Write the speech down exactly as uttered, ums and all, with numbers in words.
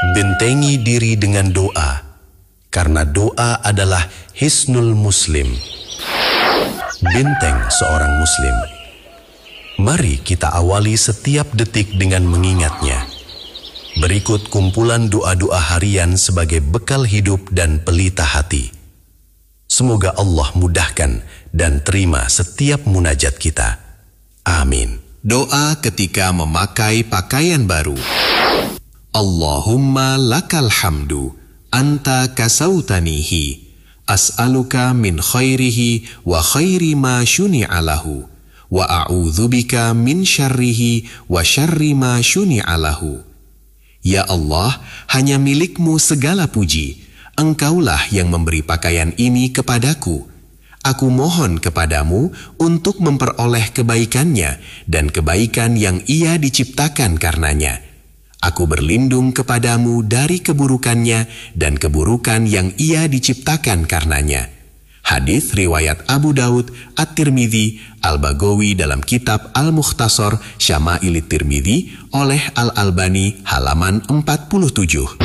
Bentengi diri dengan doa, karena doa adalah hisnul muslim, benteng seorang muslim. Mari kita awali setiap detik dengan mengingatnya. Berikut kumpulan doa-doa harian sebagai bekal hidup dan pelita hati. Semoga Allah mudahkan dan terima setiap munajat kita. Amin. Doa ketika memakai pakaian baru. Allahumma lakal hamdu, anta kasautanihi, as'aluka min khairihi wa khairi ma syuni'alahu, wa a'udzubika min syarrihi wa syarri ma syuni'alahu. Ya Allah, hanya milikmu segala puji. Engkaulah yang memberi pakaian ini kepadaku. Aku mohon kepadamu untuk memperoleh kebaikannya dan kebaikan yang ia diciptakan karenanya. Aku berlindung kepadamu dari keburukannya dan keburukan yang ia diciptakan karenanya. Hadis riwayat Abu Daud, At-Tirmidzi, Al-Baghawi dalam kitab Al-Mukhtasar Syama'il Tirmidzi oleh Al-Albani halaman empat puluh tujuh.